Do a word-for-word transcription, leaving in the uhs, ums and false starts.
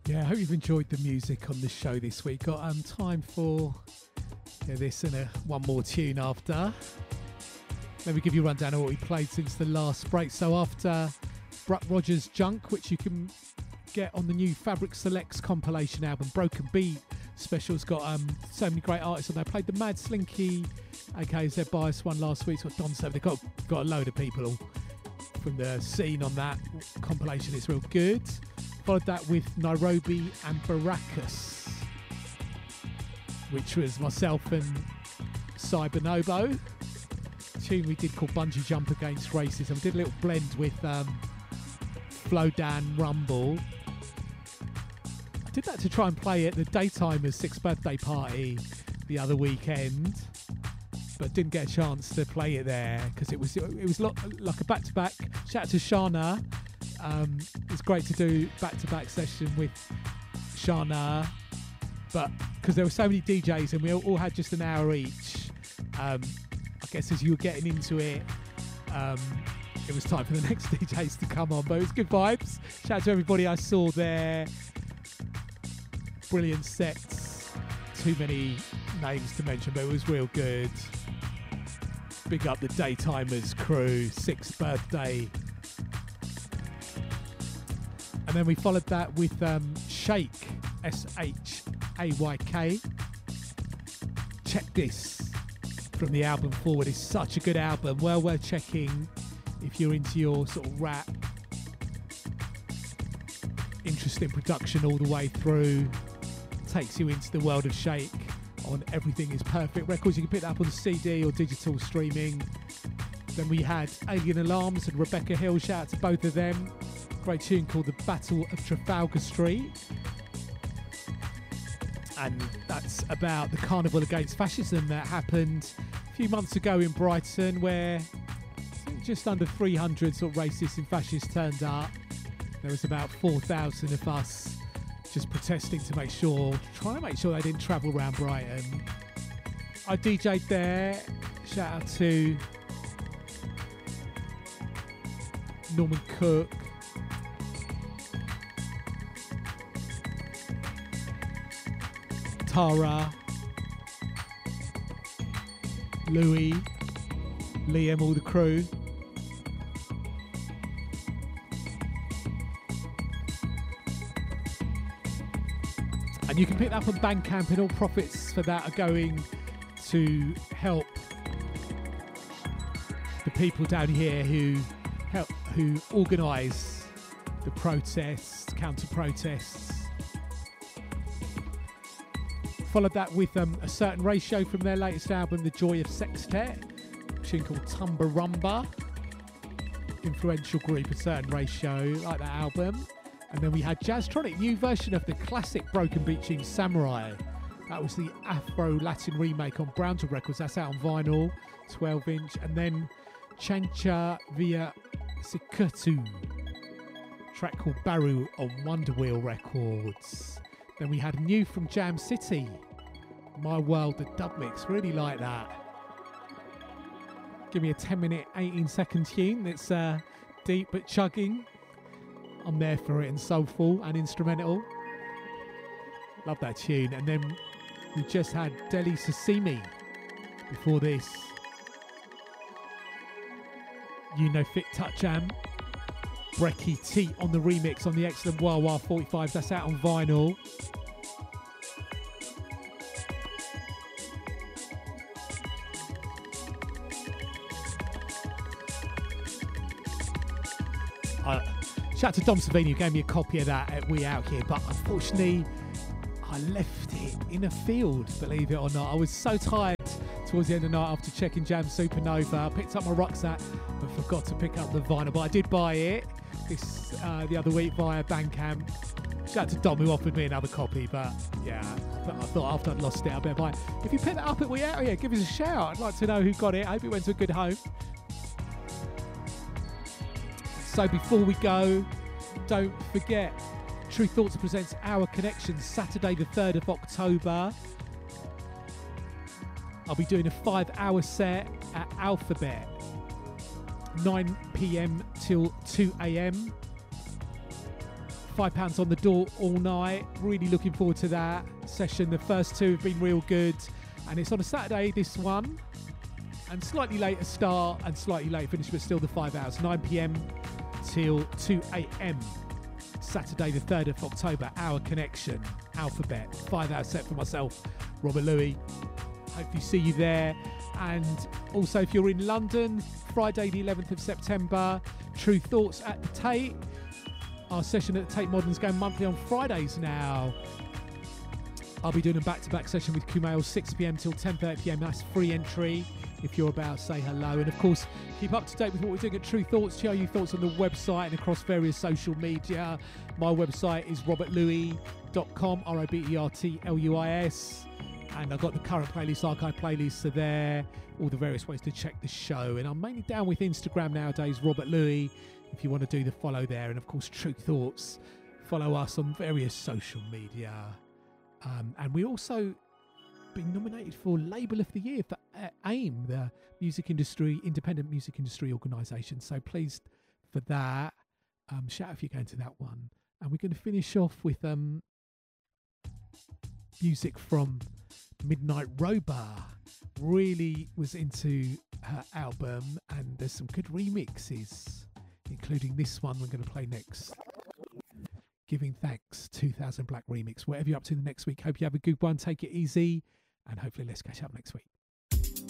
Yeah, I hope you've enjoyed the music on the show this week. Got um, time for yeah, this and a, one more tune after. Let me give you a rundown of what we played since the last break. So after Bruck Rogers' Junk, which you can get on the new Fabric Selects compilation album, Broken Beat Special's got um, so many great artists on there. Played the Mad Slinky, aka Zed Bias one last week. It's got Don Seven. They've got, got a load of people from the scene on that compilation. It's real good. Followed that with Nairobi and Baracus, which was myself and Cybernobo. Tune we did called Bungee Jump Against Racism. We did a little blend with um, Flo Dan Rumble. I did that to try and play at the Daytimers' sixth birthday party the other weekend, but didn't get a chance to play it there because it was it was like a back-to-back. Shout out to Shana. Um, it's great to do back-to-back session with Shana, but because there were so many D Js and we all, all had just an hour each, um, I guess as you were getting into it, um, it was time for the next D Js to come on, but it was good vibes. Shout out to everybody I saw there. Brilliant sets. Too many names to mention, but it was real good. Big up the Daytimers crew, sixth birthday. And then we followed that with um, Shake, S H A Y K. Check This from the album Forward. It's such a good album, well worth checking if you're into your sort of rap. Interesting production all the way through. Takes you into the world of Shake on Everything Is Perfect Records. You can pick that up on C D or digital streaming. Then we had Alien Alarms and Rebecca Hill. Shout out to both of them. Great tune called The Battle of Trafalgar Street. And that's about the carnival against fascism that happened a few months ago in Brighton, where just under three hundred sort of racists and fascists turned up. There was about four thousand of us just protesting to make sure, trying to make sure they didn't travel around Brighton. I D J'd there. Shout out to Norman Cook. Tara, Louis, Liam, all the crew. And you can pick that up on Bandcamp, and all profits for that are going to help the people down here who help, who organise the protests, counter-protests. Followed that with um, A Certain Ratio from their latest album, The Joy of Sextet, a tune called Tumba Rumba. Influential group, A Certain Ratio, like that album. And then we had Jazztronic, new version of the classic Broken Beat tune Samurai. That was the Afro-Latin remake on Brownton Records. That's out on vinyl, twelve inch. And then Chancha Via Sikutu, track called Baru on Wonder Wheel Records. Then we had new from Jam City, My World, the dub mix. Really like that. Give me a ten minute, eighteen second tune that's uh, deep but chugging. I'm there for it, and soulful and instrumental. Love that tune. And then we just had Deli Sasimi before this. You know Fit Touch Jam. Brecky T on the remix on the excellent Wawa forty-fives. That's out on vinyl. Uh, shout out to Dom Savini who gave me a copy of that at We Out Here, but unfortunately I left it in a field, believe it or not. I was so tired towards the end of the night after checking Jam Supernova. I picked up my rucksack but forgot to pick up the vinyl, but I did buy it this uh, the other week via Bandcamp. Shout out to Dom who offered me another copy, but yeah, I, th- I thought after I'd lost it I'd better buy it. If you pick that up at We Out Here, give us a shout. I'd like to know who got it. I hope it went to a good home. So before we go, don't forget, True Thoughts presents Our Connection Saturday the third of October. I'll be doing a five hour set at Alphabet, nine p.m. till two a.m. five pounds on the door all night. Really looking forward to that session. The first two have been real good. And it's on a Saturday, this one. And slightly later start and slightly later finish, but still the five hours. nine p.m. till two a.m. Saturday the third of October. Our Connection. Alphabet. Five hour set for myself, Robert Louis. Hope you see you there. And also if you're in London, Friday the eleventh of September, True Thoughts at the Tate. Our session at the Tate Modern's going monthly on Fridays now. I'll be doing a back-to-back session with Kumail, six p.m. till ten thirty p.m. That's free entry if you're about, say hello. And of course, keep up to date with what we're doing at True Thoughts. Share your thoughts on the website and across various social media. My website is robert louis dot com, R O B E R T L U I S. And I've got the current playlist, archive playlists are there, all the various ways to check the show. And I'm mainly down with Instagram nowadays, Robert Louis, if you want to do the follow there. And of course, True Thoughts. Follow us on various social media. Um, and we also been nominated for Label of the Year for AIM, the music industry, independent music industry organisation. So pleased for that. Um, shout out if you're going to that one. And we're going to finish off with um, music from Midnight Roba. Really was into her album, and there's some good remixes, including this one we're going to play next. Giving Thanks, two thousand Black remix. Whatever you're up to the next week, hope you have a good one. Take it easy, and hopefully let's catch up next week.